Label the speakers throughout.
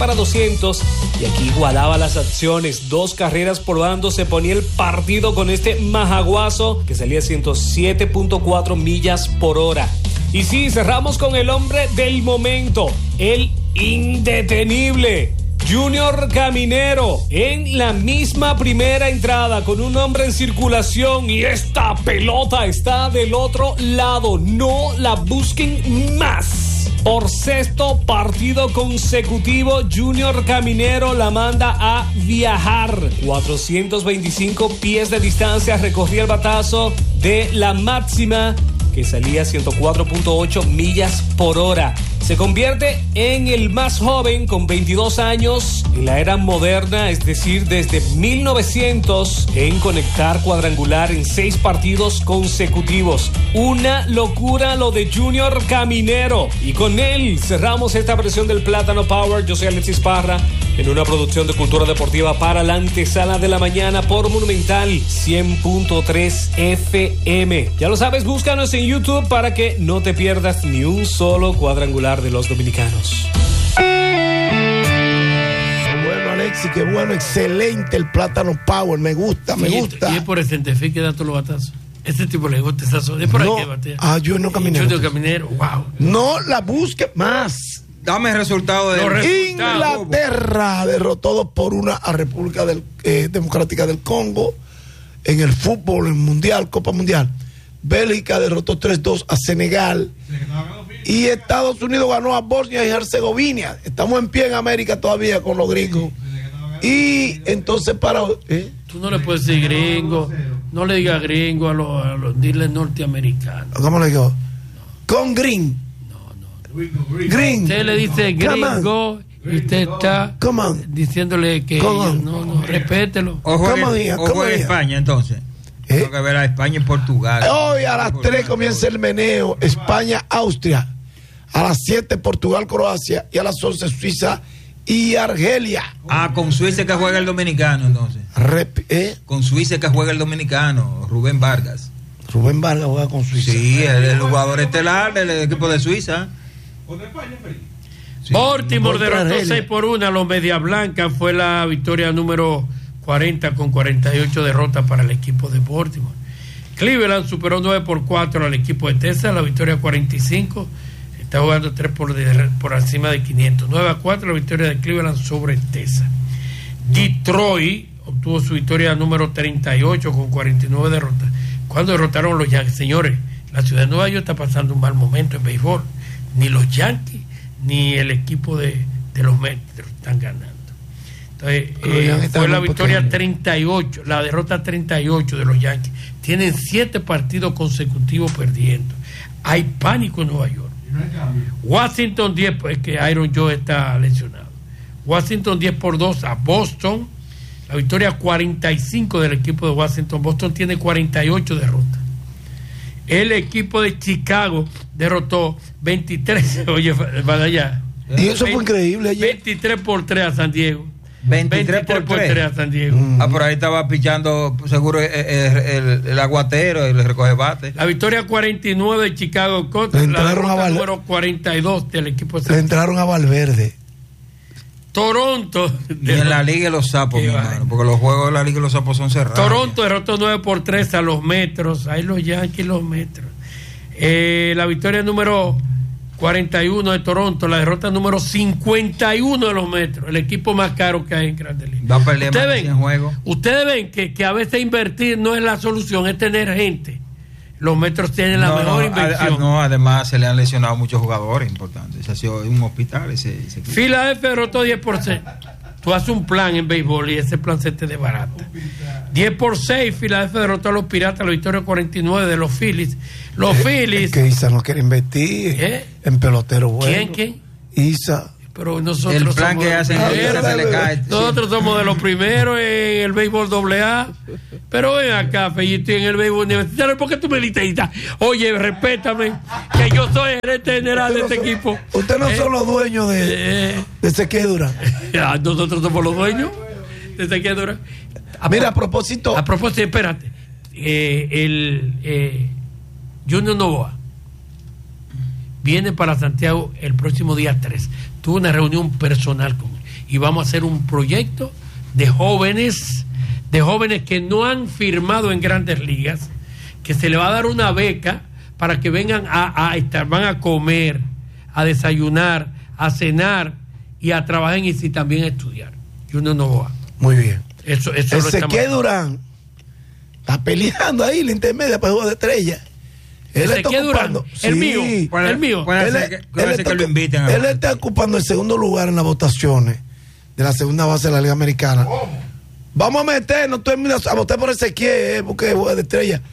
Speaker 1: para 200 y aquí igualaba las acciones, 2 carreras por bando, se ponía el partido con este majaguazo que salía a 107.4 millas por hora. Y sí, cerramos con el hombre del momento, el indetenible Junior Caminero, en la misma primera entrada con un hombre en circulación y esta pelota está del otro lado, no la busquen más. Por 6º partido consecutivo, Junior Caminero la manda a viajar. 425 pies de distancia recorría el batazo de la máxima, que salía a 104.8 millas por hora. Se convierte en el más joven con 22 años en la era moderna, es decir, desde 1900, en conectar cuadrangular en 6 partidos consecutivos. Una locura lo de Junior Caminero. Y con él cerramos esta versión del Plátano Power. Yo soy Alexis Parra, en una producción de Cultura Deportiva para la antesala de la mañana por Monumental 100.3 FM. Ya lo sabes, búscanos en YouTube para que no te pierdas ni un solo cuadrangular de los dominicanos.
Speaker 2: Bueno, Alexis, qué bueno, excelente el Plátano Power, me gusta.
Speaker 3: Y es por el Centefic que da todos los batazos. Este tipo le gusta esa zona. Es por ahí que batea.
Speaker 2: Junior Caminero.
Speaker 3: Junior Caminero, wow.
Speaker 2: No la busque más.
Speaker 4: Dame el resultado de
Speaker 2: Inglaterra derrotó 2-1 a República Democrática del Congo en el fútbol mundial, Copa Mundial. Bélgica derrotó 3-2 a Senegal. Y Estados Unidos ganó a Bosnia y Herzegovina. Estamos en pie en América todavía con los gringos. Y entonces
Speaker 3: Tú no le puedes decir gringo. No le digas gringo a los dealers norteamericanos.
Speaker 2: ¿Cómo le digo? Con green. Green.
Speaker 3: Usted le dice gringo y usted está diciéndole que no, respételo.
Speaker 4: Ojo en España, entonces. Tengo que ver a España y Portugal.
Speaker 2: Hoy a las 3 comienza el meneo. España, Austria. A las 7 Portugal, Croacia. Y a las 11 Suiza y Argelia.
Speaker 4: Con Suiza que juega el dominicano, entonces. Con Suiza que juega el dominicano, Rubén Vargas.
Speaker 2: Rubén Vargas juega con Suiza.
Speaker 4: Sí, el jugador estelar del equipo de Suiza.
Speaker 3: Sí. Baltimore derrotó 6-1 a los Media Blancas. Fue la victoria número 40 con 48 derrotas para el equipo de Baltimore. Cleveland superó 9-4 al equipo de Texas, la victoria 45. Está jugando 3 por encima de 500. 9-4 la victoria de Cleveland sobre Texas. Detroit obtuvo su victoria número 38 con 49 derrotas. Cuando derrotaron los Yankees, señores, la ciudad de Nueva York está pasando un mal momento en béisbol. Ni los Yankees ni el equipo de los Mets están ganando. Entonces, fue la victoria 38, la derrota 38 de los Yankees. Tienen 7 partidos consecutivos perdiendo. Hay pánico en Nueva York. Washington 10, pues que Aaron Joe está lesionado. Washington 10-2 a Boston. La victoria 45 del equipo de Washington. Boston tiene 48 derrotas. El equipo de Chicago derrotó 23. Oye, para allá.
Speaker 2: Y eso fue increíble ayer.
Speaker 3: 23-3 a San Diego.
Speaker 4: 23-3
Speaker 3: a San Diego.
Speaker 4: Por ahí estaba pichando seguro el aguatero, el recoge bate.
Speaker 3: La victoria 49 de Chicago contra la derrota número 42 del equipo de San
Speaker 2: Diego. Le entraron a Valverde.
Speaker 3: Toronto.
Speaker 4: Y en la Liga de los Sapos, mi hermano, porque los juegos de la Liga de los Sapos son cerrados.
Speaker 3: Toronto derrotó 9-3 a los Metros. Ahí los Yankees, los Metros. La victoria número 41 de Toronto, la derrota número 51 de los Metros, el equipo más caro que hay en Grandes Ligas. Ustedes ven que a veces invertir no es la solución, es tener gente. Los Metros tienen la mejor inversión.
Speaker 4: Además se le han lesionado muchos jugadores importantes. Se ha sido un hospital ese
Speaker 3: Filadelfia derrotó 10-6. Tú haces un plan en béisbol y ese plan se te desbarata. 10-6, Filadelfia derrotó a los Piratas, la victoria 49 de los Phillies. Los Phillies.
Speaker 2: Es que Isa no quiere invertir en pelotero bueno.
Speaker 3: ¿Quién?
Speaker 2: Isa.
Speaker 3: Pero nosotros
Speaker 4: el plan
Speaker 3: somos
Speaker 4: que hacen se le cae.
Speaker 3: Nosotros somos de los primeros en el béisbol AA. Pero ven acá, Fellito, en el béisbol universitario, ¿por qué tú me licitas? Oye, respétame, que yo soy gerente general de este equipo.
Speaker 2: Ustedes no son los dueños de Sequedura.
Speaker 3: Nosotros somos los dueños de Sequedura.
Speaker 2: Mira, a propósito,
Speaker 3: espérate. Junior Novoa viene para Santiago el próximo día 3. Tuvo una reunión personal con él. y vamos a hacer un proyecto de jóvenes que no han firmado en Grandes Ligas, que se le va a dar una beca para que vengan a estar, van a comer, a desayunar, a cenar y a trabajar y también a estudiar. Junior Novoa.
Speaker 2: Muy bien.
Speaker 3: Eso
Speaker 2: Ezequiel Durán está peleando ahí la intermedia para el juego de estrella.
Speaker 3: Ezequiel Durán, el mío.
Speaker 2: Él está ocupando el segundo lugar en las votaciones de la segunda base de la Liga Americana. Vamos a meternos a votar por Ezequiel, porque es juego de estrella.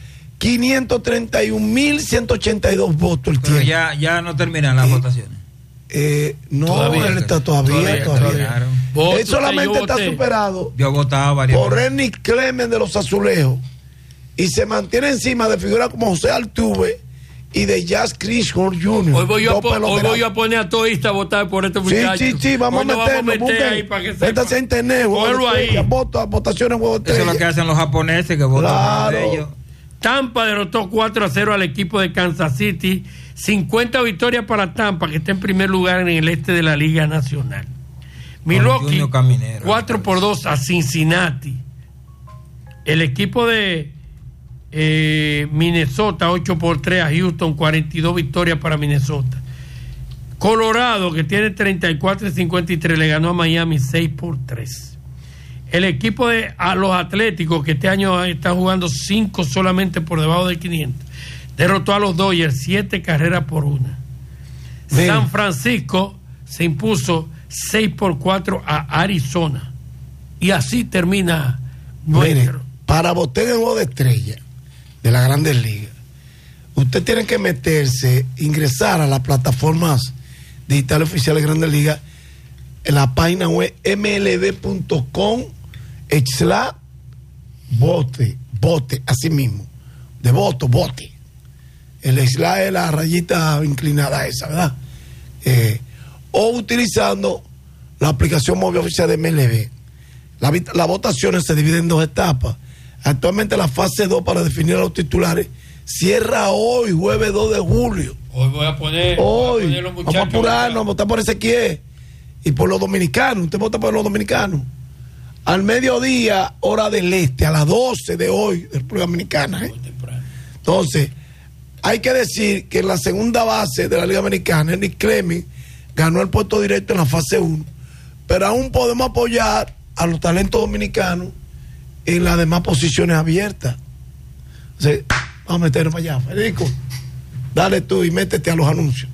Speaker 2: 531.182 votos el tiempo.
Speaker 4: Ya no terminan las votaciones.
Speaker 2: No, todavía, él está todavía. Él solamente está superado por Ernie Clemens de los Azulejos y se mantiene encima de figuras como José Altuve y de Jazz Chisholm Jr.
Speaker 3: Hoy voy a poner a todos a votar por este muchacho.
Speaker 2: Sí, vamos a meternos. Métase a internet. Votaciones,
Speaker 4: eso es lo que hacen los japoneses que votan de ellos.
Speaker 3: Tampa derrotó 4-0 al equipo de Kansas City. 50 victorias para Tampa, que está en primer lugar en el este de la Liga Nacional. Milwaukee 4-2 a Cincinnati. El equipo de Minnesota 8-3 a Houston, 42 victorias para Minnesota. Colorado, que tiene 34-53, le ganó a Miami 6-3. El equipo de los Atléticos, que este año está jugando 5 solamente por debajo de 500, derrotó a los Dodgers 7-1. Sí. San Francisco se impuso 6-4 a Arizona. Y así termina nuestro.
Speaker 2: Para votar en el juego de estrella de las Grandes Ligas, usted tiene que ingresar a las plataformas digitales oficiales de Grandes Ligas, en la página web mlb.com/vote, así mismo, de vote. El slash es la rayita inclinada esa, ¿verdad? O utilizando la aplicación móvil oficial de MLB. Las votaciones se dividen en 2 etapas. Actualmente la fase 2 para definir a los titulares cierra hoy, jueves 2 de julio.
Speaker 3: Hoy voy a poner los muchachos.
Speaker 2: Vamos a apurarnos, a votar por Ezequiel y por los dominicanos. Usted vota por los dominicanos. Al mediodía, hora del este, a las 12 de hoy, de República Dominicana. Entonces, hay que decir que en la segunda base de la Liga Americana, Ernie Clemens ganó el puesto directo en la fase 1, pero aún podemos apoyar a los talentos dominicanos en las demás posiciones abiertas. Entonces, vamos a meternos para allá. Federico, dale tú y métete a los anuncios.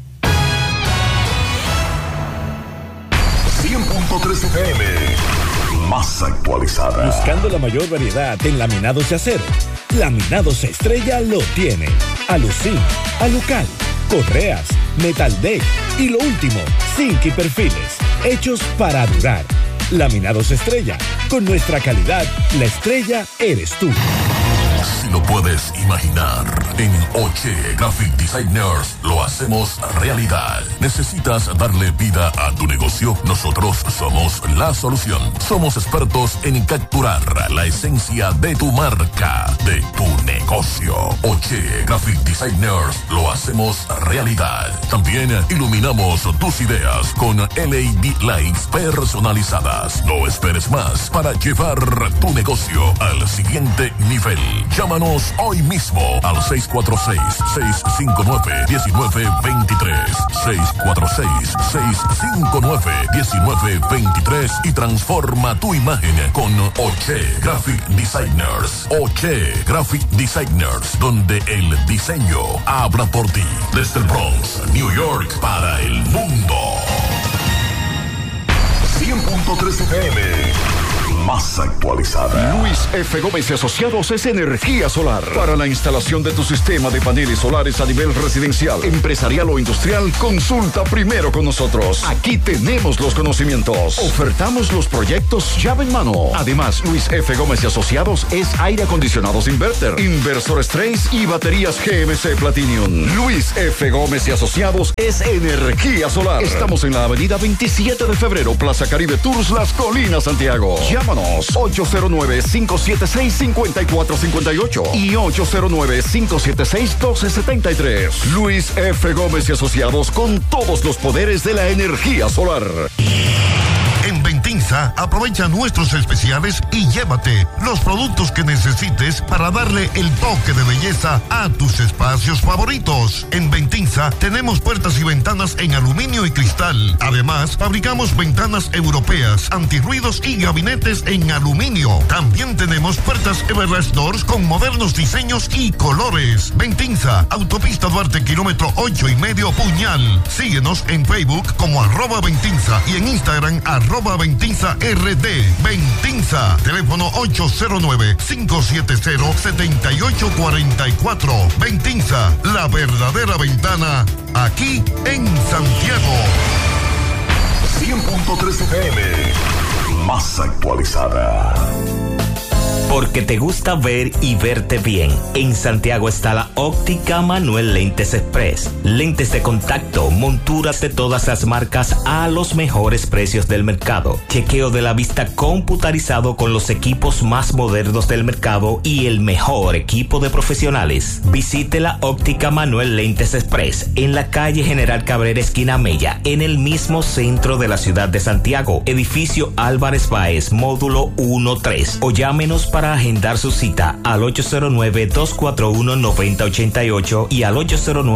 Speaker 5: 100.3 FM, más actualizada.
Speaker 6: Buscando la mayor variedad en laminados de acero. Laminados Estrella lo tiene. Alucin, Alucal, correas, metal deck y lo último, zinc y perfiles, hechos para durar. Laminados Estrella, con nuestra calidad, la estrella eres tú.
Speaker 5: Si lo puedes imaginar, en Oche Graphic Designers lo hacemos realidad. ¿Necesitas darle vida a tu negocio? Nosotros somos la solución. Somos expertos en capturar la esencia de tu marca, de tu negocio. Oche Graphic Designers lo hacemos realidad. También iluminamos tus ideas con LED lights personalizadas. No esperes más para llevar tu negocio al siguiente nivel. Llámanos hoy mismo al 646-659-1923. 646-659-1923 y transforma tu imagen con Oche Graphic Designers. Oche Graphic Designers, donde el diseño habla por ti. Desde el Bronx, New York, para el mundo. 100.3 FM. Más actualizada.
Speaker 7: Luis F. Gómez y Asociados es energía solar. Para la instalación de tu sistema de paneles solares a nivel residencial, empresarial o industrial, consulta primero con nosotros. Aquí tenemos los conocimientos. Ofertamos los proyectos llave en mano. Además, Luis F. Gómez y Asociados es aire acondicionados inverter, inversores Trace y baterías GMC Platinum. Luis F. Gómez y Asociados es energía solar. Estamos en la avenida 27 de febrero, Plaza Caribe Tours, Las Colinas, Santiago. Llámanos 809-576-5458 y 809-576-1273. Luis F. Gómez y Asociados, con todos los poderes de la energía solar.
Speaker 5: En Ventín
Speaker 8: Ventinza, aprovecha nuestros especiales y llévate los productos que necesites para darle el toque de belleza a tus espacios favoritos. En Ventinza tenemos puertas y ventanas en aluminio y cristal. Además, fabricamos ventanas europeas, antirruidos y gabinetes en aluminio. También tenemos puertas Everlast Doors con modernos diseños y colores. Ventinza, Autopista Duarte, kilómetro 8,5, Puñal. Síguenos en Facebook como @Ventinza y en Instagram @VentinzaRD. Ventinza, teléfono 809-570-7844. Ventinza, la verdadera ventana, aquí en Santiago.
Speaker 5: 100.3 FM, más actualizada.
Speaker 9: Porque te gusta ver y verte bien. En Santiago está la Óptica Manuel Lentes Express. Lentes de contacto, monturas de todas las marcas a los mejores precios del mercado. Chequeo de la vista computarizado con los equipos más modernos del mercado y el mejor equipo de profesionales. Visite la Óptica Manuel Lentes Express en la calle General Cabrera, esquina Mella, en el mismo centro de la ciudad de Santiago. Edificio Álvarez Báez, módulo 1-3. O llámenos para agendar su cita al 809-241-9088 y al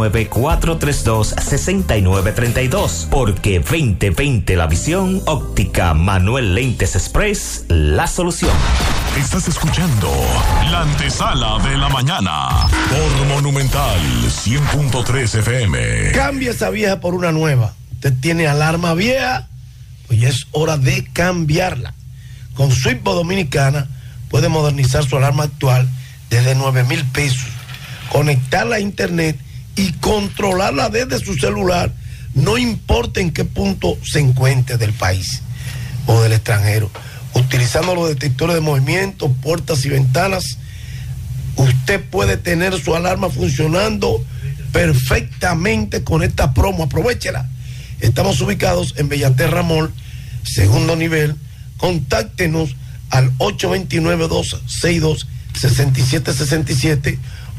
Speaker 9: 809-432-6932. Porque 2020 la visión, Óptica Manuel Lentes Express, la solución.
Speaker 5: Estás escuchando la antesala de la mañana por Monumental 100.3 FM.
Speaker 2: Cambia esa vieja por una nueva. Usted tiene alarma vieja, pues ya es hora de cambiarla. Con Switchboard Dominicana puede modernizar su alarma actual desde 9,000 pesos, conectarla a internet y controlarla desde su celular, no importa en qué punto se encuentre del país o del extranjero. Utilizando los detectores de movimiento, puertas y ventanas, usted puede tener su alarma funcionando perfectamente con esta promo. Aprovéchela. Estamos ubicados en Bellaterra Mall, segundo nivel. Contáctenos al 829-262-6767,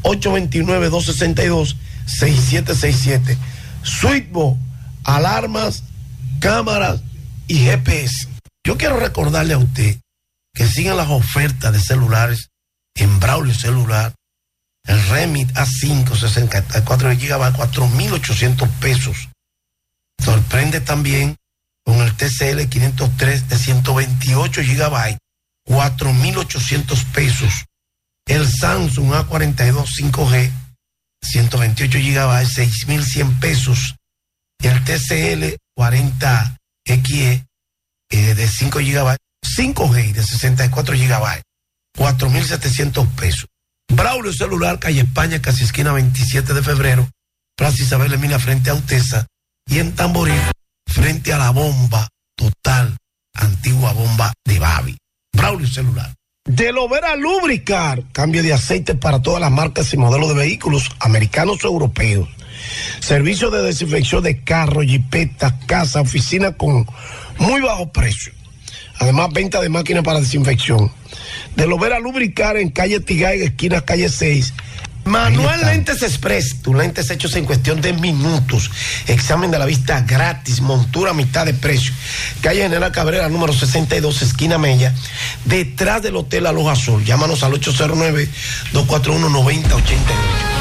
Speaker 2: 829-262-6767. Switchboard, alarmas, cámaras y GPS. Yo quiero recordarle a usted que sigan las ofertas de celulares en Braulio Celular. El Remit A5 64 GB, 4,800 pesos. Sorprende también con el TCL 503 de 128 GB, 4,800 pesos. El Samsung A42 5G, 128 GB, 6,100 pesos. El TCL 40XE de 5 GB, 5G de 64 GB, 4,700 pesos. Braulio Celular, calle España, casi esquina 27 de febrero, Plaza Isabel Emina frente a Utesa, y en Tamboril frente a la bomba total, antigua bomba de Babi. Braulio Celular. De Lovera Lubricar, cambio de aceite para todas las marcas y modelos de vehículos americanos o europeos. Servicio de desinfección de carros, jipetas, casa, oficina con muy bajo precio. Además, venta de máquinas para desinfección. De Lovera Lubricar en calle Tigay, esquina calle 6. Manuel Lentes Express, tus lentes hechos en cuestión de minutos. Examen de la vista gratis, montura a mitad de precio. Calle General Cabrera, número 62, esquina Mella, detrás del Hotel Aloha Sol. Llámanos al 809-241-9088.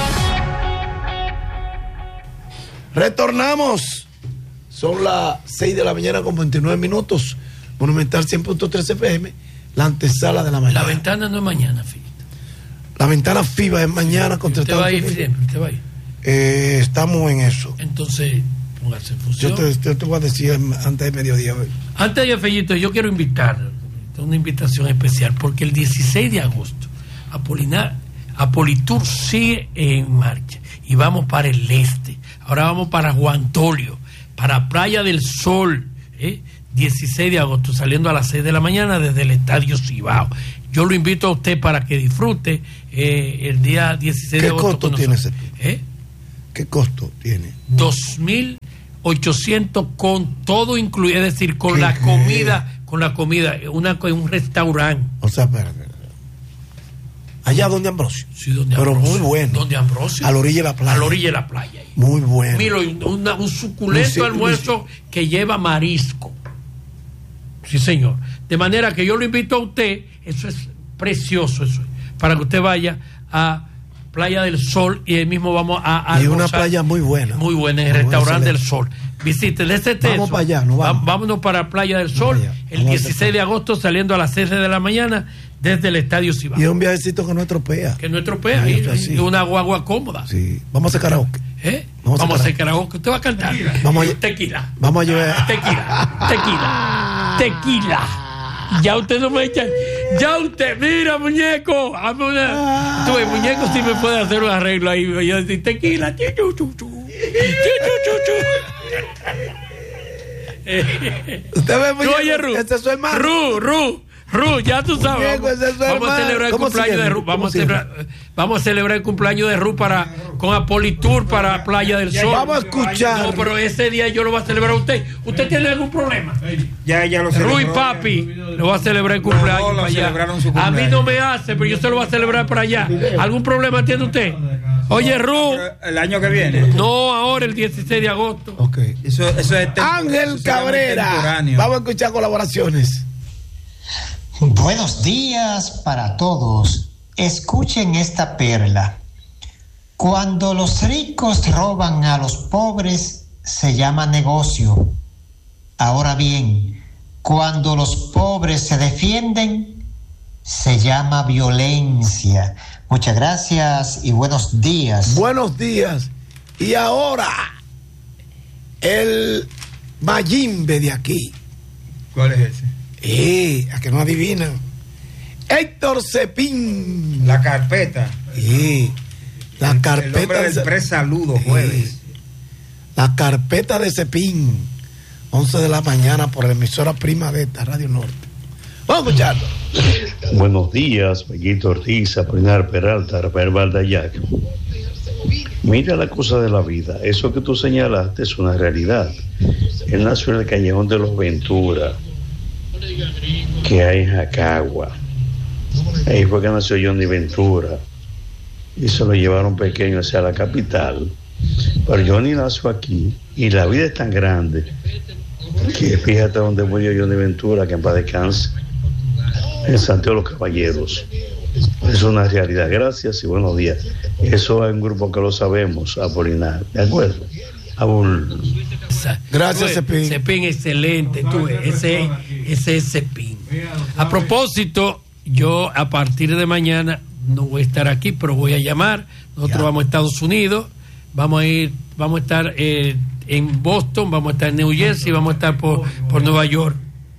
Speaker 2: Retornamos. Son las 6 de la mañana con 29 minutos. Monumental 100.3 FM, la antesala de la mañana.
Speaker 3: La ventana no es mañana, fíjate.
Speaker 2: La ventana FIBA es mañana contra
Speaker 3: Estados Unidos. ¿Usted va a ir?
Speaker 2: Estamos en eso.
Speaker 3: Entonces, póngase en función.
Speaker 2: Yo te voy a decir antes de mediodía hoy.
Speaker 3: Antes de Fellito, yo quiero invitar, una invitación especial, porque el 16 de agosto, Apolitur sigue en marcha y vamos para el este. Ahora vamos para Juan Tolio, para Playa del Sol, 16 de agosto, saliendo a las 6 de la mañana desde el Estadio Cibao. Yo lo invito a usted para que disfrute el día 16 de agosto.
Speaker 2: ¿Qué costo tiene ese? ¿Qué costo tiene?
Speaker 3: 2,800 con todo incluido, es decir, con la comida, un restaurante.
Speaker 2: O sea, espérate. Allá donde Ambrosio.
Speaker 3: Sí, donde
Speaker 2: Pero
Speaker 3: Ambrosio.
Speaker 2: muy bueno.
Speaker 3: Donde Ambrosio.
Speaker 2: A la orilla de la playa.
Speaker 3: A la orilla de la playa.
Speaker 2: Muy bueno.
Speaker 3: Mira, un suculento almuerzo que lleva marisco. Sí, señor. De manera que yo lo invito a usted, eso es precioso, eso, para que usted vaya a Playa del Sol y ahí mismo vamos a
Speaker 2: y una playa muy buena.
Speaker 3: Muy buena, en el Restaurante del Sol. Visite desde
Speaker 2: Vamos para allá, no vamos.
Speaker 3: Vámonos para Playa del Sol el 16 de agosto saliendo a las 6 de la mañana desde el Estadio Cibao.
Speaker 2: Y un viajecito que no estropea.
Speaker 3: Que no estropea, y una guagua cómoda.
Speaker 2: Sí, vamos a hacer karaoke.
Speaker 3: Vamos a hacer karaoke. Usted va a cantar. Tequila.
Speaker 2: Vamos a llevar.
Speaker 3: Tequila. Ya usted no me echa. Ya usted, mira, muñeco. Tú, el muñeco sí me puede hacer un arreglo ahí. Yo decir tequila.
Speaker 2: Usted ve, muñeco.
Speaker 3: Oye, Ru.
Speaker 2: Este es su hermano.
Speaker 3: Ru, ya tú sabes. Vamos a celebrar el cumpleaños de Ru. Vamos a celebrar el cumpleaños de Ru con Apolitour para Playa del Sol.
Speaker 2: Vamos a escuchar.
Speaker 3: No, pero ese día yo lo voy a celebrar a usted. ¿Usted tiene algún problema?
Speaker 4: Ya lo celebró.
Speaker 3: Ru y papi lo va a celebrar el cumpleaños para allá. A mí no me hace, pero yo se lo voy a celebrar para allá. ¿Algún problema tiene usted? Oye, Ru.
Speaker 4: El año que viene.
Speaker 3: No, ahora el 16 de agosto.
Speaker 2: Ok.
Speaker 4: Eso es
Speaker 2: Ángel Cabrera. Vamos a escuchar colaboraciones.
Speaker 10: Buenos días para todos. Escuchen esta perla. Cuando los ricos roban a los pobres, se llama negocio. Ahora bien, cuando los pobres se defienden, se llama violencia. Muchas gracias y buenos días.
Speaker 2: Buenos días. Y ahora, el Mayimbe de aquí.
Speaker 4: ¿Cuál es ese?
Speaker 2: A que no adivinan. Héctor Cepín.
Speaker 4: La carpeta.
Speaker 2: La carpeta.
Speaker 4: El hombre del presaludo jueves.
Speaker 2: La carpeta de Cepín. 11 de la mañana por la emisora prima de esta Radio Norte. Vamos a escucharlo.
Speaker 11: Buenos días, Bellito Ortiz, Apolinar Peralta, Rafael Valdayac. Mira la cosa de la vida. Eso que tú señalaste es una realidad. Él nació en el Callejón de los Ventura, que hay en Jacagua. Ahí fue que nació Johnny Ventura y se lo llevaron pequeño hacia la capital, pero Johnny nació aquí y la vida es tan grande que fíjate dónde murió Johnny Ventura, que en paz descanse, en Santiago de los Caballeros. Es una realidad. Gracias y buenos días. Eso hay un grupo que lo sabemos, Apolinar, ¿de acuerdo?
Speaker 2: Gracias, Cepín.
Speaker 3: Cepín, excelente. Ese es Cepín. A propósito, yo a partir de mañana no voy a estar aquí, pero voy a llamar. Nosotros vamos a Estados Unidos, vamos a estar en Boston, vamos a estar en New Jersey, vamos a estar por Nueva York.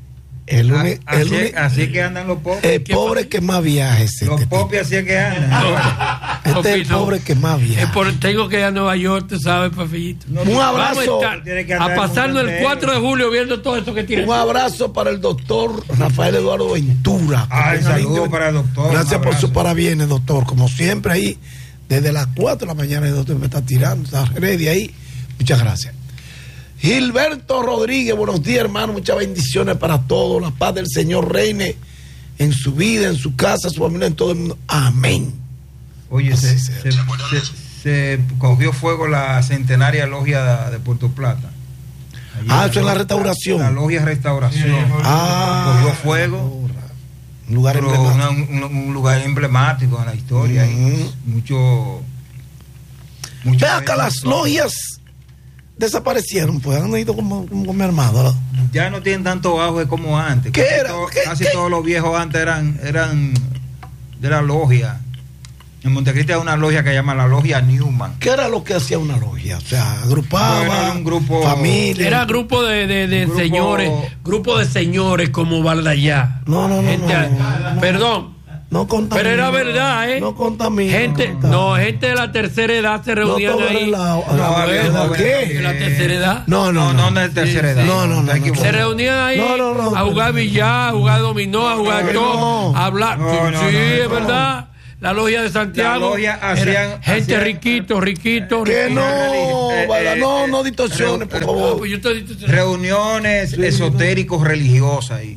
Speaker 4: Así que andan los pobres.
Speaker 2: El pobre que más viaja.
Speaker 4: Los pobres así es que andan.
Speaker 2: Este es el pobre que más viaja.
Speaker 3: Tengo que ir a Nueva York, tú sabes, Pafillito.
Speaker 2: Un abrazo.
Speaker 3: A pasarnos el 4 de julio viendo todo esto que tiene.
Speaker 2: Un abrazo para el doctor Rafael Eduardo Ventura.
Speaker 4: Saludos para el doctor.
Speaker 2: Gracias por sus parabienes, doctor. Como siempre ahí, desde las 4 de la mañana el doctor me está tirando, está ready ahí. Muchas gracias. Gilberto Rodríguez, buenos días, hermano, muchas bendiciones para todos, la paz del Señor reine en su vida, en su casa, su familia, en todo el mundo, amén.
Speaker 4: Oye, se cogió fuego la centenaria logia de Puerto Plata.
Speaker 2: Eso es la restauración.
Speaker 4: La logia Restauración. Cogió fuego.
Speaker 2: Un lugar emblemático.
Speaker 4: Un lugar emblemático en la historia. Mucho
Speaker 2: Ve acá, las logias desaparecieron, pues han ido como armados, ¿no?
Speaker 4: Ya no tienen tanto auge como antes.
Speaker 2: ¿Qué era?
Speaker 4: Casi todos los viejos antes eran de la logia. En Montecristi hay una logia que se llama la Logia Newman.
Speaker 2: ¿Qué era lo que hacía una logia? O sea, agrupaba,
Speaker 4: era un grupo,
Speaker 2: familia.
Speaker 3: Era grupo de señores, grupo de señores como Baldayá.
Speaker 2: No.
Speaker 3: Perdón.
Speaker 2: No contamina.
Speaker 3: Pero era verdad, ¿eh?
Speaker 2: No contamina.
Speaker 3: Gente de la tercera edad se reunían ahí.
Speaker 2: ¿Qué?
Speaker 3: ¿De la tercera edad?
Speaker 2: No
Speaker 4: es tercera edad.
Speaker 2: No.
Speaker 3: Se reunían ahí a jugar billar, a jugar dominó, a jugar todo, a hablar. Sí, es verdad. La logia de Santiago. Gente riquito.
Speaker 2: Que no distorsiones, por favor.
Speaker 4: Reuniones esotéricos religiosas ahí.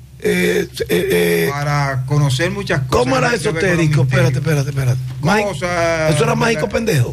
Speaker 4: Para conocer muchas cosas.
Speaker 2: ¿Cómo era esotérico? Espérate. ¿Eso era mágico pendejo?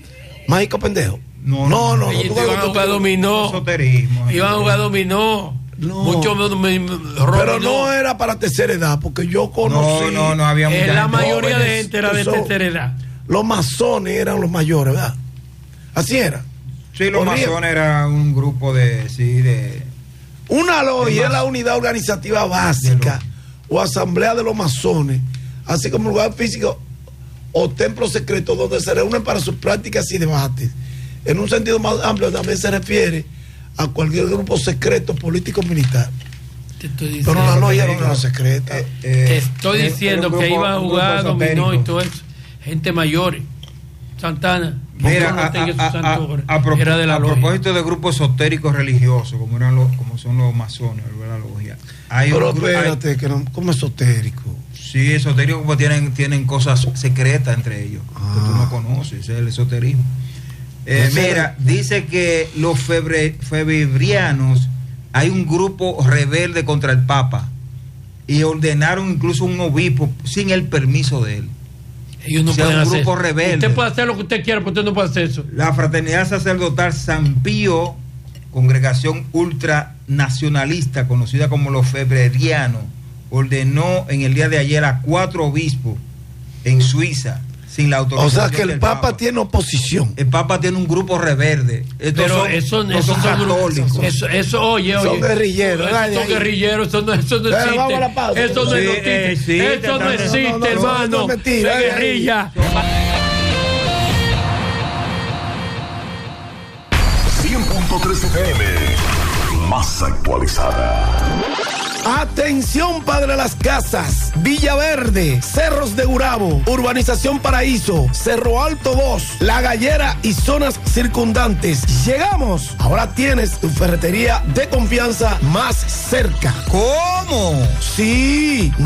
Speaker 2: ¿Mágico pendejo?
Speaker 3: No. Iban a jugar dominó.
Speaker 4: Esoterismo.
Speaker 3: Iban a jugar dominó.
Speaker 2: Pero no era para tercera edad, porque yo conocí.
Speaker 4: No había mucha
Speaker 3: la mayoría de gente era de tercera edad.
Speaker 2: Los masones eran los mayores, ¿verdad? Así era.
Speaker 4: Sí, los masones eran un grupo de
Speaker 2: una logia es la unidad organizativa básica o asamblea de los masones, así como lugar físico o templo secreto donde se reúnen para sus prácticas y debates. En un sentido más amplio también se refiere a cualquier grupo secreto político militar. Pero la logia no era secreta.
Speaker 3: Te estoy diciendo que iba a jugar dominó y todo eso. Gente mayores. Santana.
Speaker 4: Mira, a propósito de grupos esotéricos religiosos, como son los masones, la logia.
Speaker 2: Pero espérate, que no, como esotérico.
Speaker 4: Sí, esotérico, como tienen cosas secretas entre ellos que tú no conoces, es el esoterismo. Mira, dice que los febrianos, hay un grupo rebelde contra el Papa y ordenaron incluso un obispo sin el permiso de él.
Speaker 3: Ellos no pueden
Speaker 4: un grupo
Speaker 3: hacer.
Speaker 4: rebelde.
Speaker 3: Usted puede hacer lo que usted quiera, pero usted no puede hacer eso.
Speaker 4: La Fraternidad Sacerdotal San Pío, congregación ultranacionalista conocida como los febrerianos, ordenó en el día de ayer a 4 obispos en Suiza sin la autorización.
Speaker 2: O sea que el Papa tiene oposición.
Speaker 4: El Papa tiene un grupo rebelde.
Speaker 3: Pero esos son católicos. Oye.
Speaker 2: Son guerrilleros.
Speaker 3: Son guerrilleros, eso no existe. Eso no existe. Eso no existe, hermano. Es guerrilla.
Speaker 5: 100.3 FM, más actualizada.
Speaker 2: Atención, Padre de las Casas, Villaverde, Cerros de Gurabo, Urbanización Paraíso, Cerro Alto 2, La Gallera y zonas circundantes. Llegamos. Ahora tienes tu ferretería de confianza más cerca.
Speaker 4: ¿Cómo?
Speaker 2: Sí.